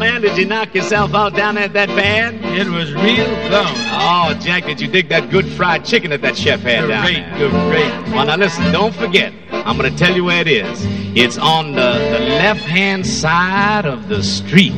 Well, did you knock yourself out down at that band? It was real fun. Oh, Jack, did you dig that good fried chicken that chef had down there? Great. Well, now listen, don't forget. I'm going to tell you where it is. It's on the left-hand side of the street.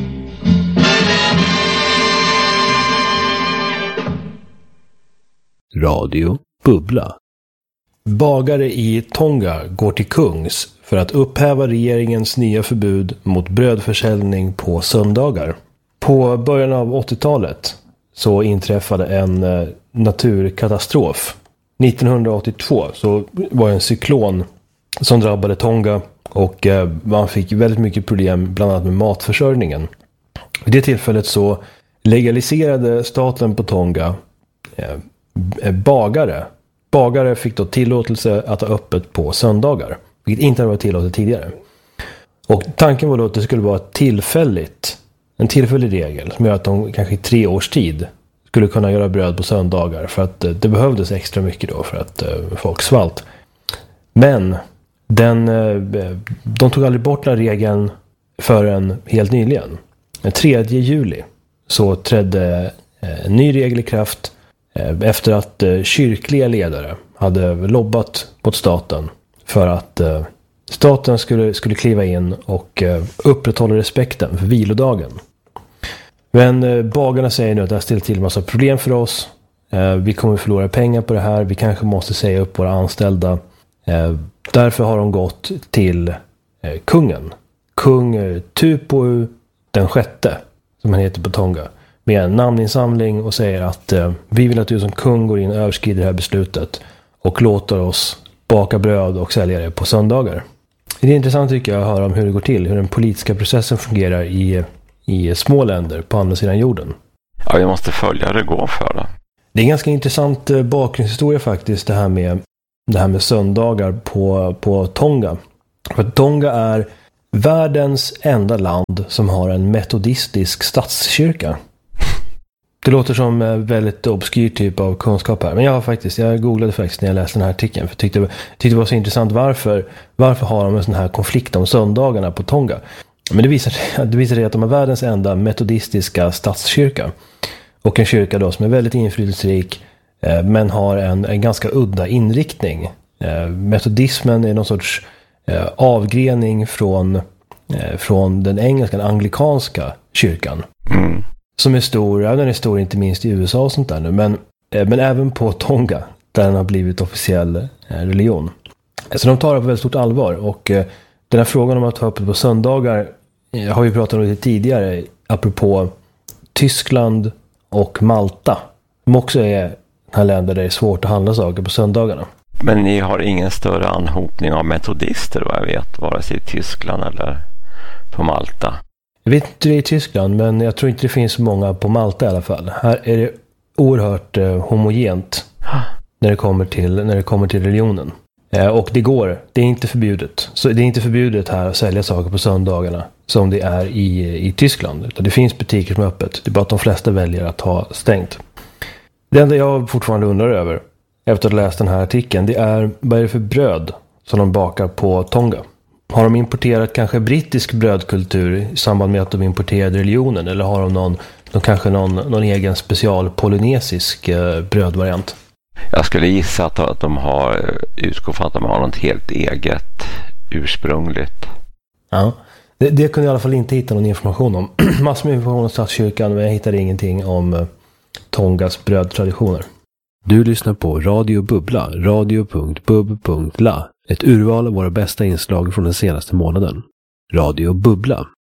Radio Bubbla. Bagare i Tonga går till kungs för att upphäva regeringens nya förbud mot brödförsäljning på söndagar. På början av 80-talet så inträffade en naturkatastrof. 1982 så var det en cyklon som drabbade Tonga och man fick väldigt mycket problem bland annat med matförsörjningen. Vid det tillfället så legaliserade staten på Tonga bagare. Bagare fick då tillåtelse att ha öppet på söndagar, vilket inte hade varit tillåtet tidigare. Och tanken var då att det skulle vara en tillfällig regel som gör att de kanske i 3 års tid skulle kunna göra bröd på söndagar för att det behövdes extra mycket då för att folk svalt. Men de tog aldrig bort den regeln förrän helt nyligen. Den 3 juli så trädde en ny regel i kraft efter att kyrkliga ledare hade lobbat mot staten för att staten skulle kliva in och upprätthålla respekten för vilodagen. Men bagarna säger nu att det har ställt till en massa problem för oss. Vi kommer förlora pengar på det här. Vi kanske måste säga upp våra anställda. Därför har de gått till kungen. Kung Tupou den 6:e, som han heter på Tonga, med en namninsamling och säger att vi vill att du som kung går in och överskrider det här beslutet och låter oss baka bröd och sälja det på söndagar. Det är intressant tycker jag att höra om hur det går till, hur den politiska processen fungerar i små länder på andra sidan jorden. Ja, vi måste följa hur det går för det. Det är en ganska intressant bakgrundshistoria faktiskt, det här med söndagar på Tonga. För Tonga är världens enda land som har en metodistisk statskyrka. Det låter som en väldigt obskyr typ av kunskap här. Men jag googlade faktiskt när jag läste den här artikeln. För jag tyckte det var så intressant varför har de en sån här konflikt om söndagarna på Tonga. Men det visar sig att de är världens enda metodistiska statskyrka. Och en kyrka då som är väldigt inflytelserik men har en ganska udda inriktning. Metodismen är någon sorts avgrening från den engelska, den anglikanska kyrkan. Mm. Som är stor, ja, den är stor inte minst i USA och sånt där nu, men även på Tonga där den har blivit officiell religion. Så de tar det på väldigt stort allvar och den här frågan om att ta öppet på söndagar har vi pratat om lite tidigare apropå Tyskland och Malta. Som också är den här länder där det är svårt att handla saker på söndagarna. Men ni har ingen större anhopning av metodister vad jag vet, vare sig i Tyskland eller på Malta? Jag vet inte det i Tyskland, men jag tror inte det finns så många på Malta i alla fall. Här är det oerhört homogent när det kommer till religionen. Och det är inte förbjudet. Så det är inte förbjudet här att sälja saker på söndagarna som det är i Tyskland. Utan det finns butiker som är öppet. Det är bara att de flesta väljer att ha stängt. Det enda jag fortfarande undrar över efter att ha läst den här artikeln, det är vad är det för bröd som de bakar på Tonga? Har de importerat kanske brittisk brödkultur i samband med att de importerade religionen? Eller har de kanske någon egen special polynesisk brödvariant? Jag skulle gissa att de utgår från att de har något helt eget ursprungligt. Ja, det kunde jag i alla fall inte hitta någon information om. Massor med information om statskyrkan, men jag hittade ingenting om Tongas brödtraditioner. Du lyssnar på Radio Bubbla, radio.bub.la. Ett urval av våra bästa inslag från den senaste månaden. Radio Bubbla.